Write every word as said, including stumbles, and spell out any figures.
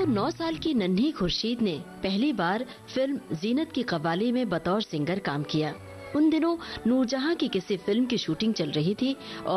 नौ साल की नन्ही खुर्शीद ने पहली बार फिल्म जीनत की कव्वाली में बतौर सिंगर काम किया। उन दिनों नूरजहां की किसी फिल्म की शूटिंग चल रही थी और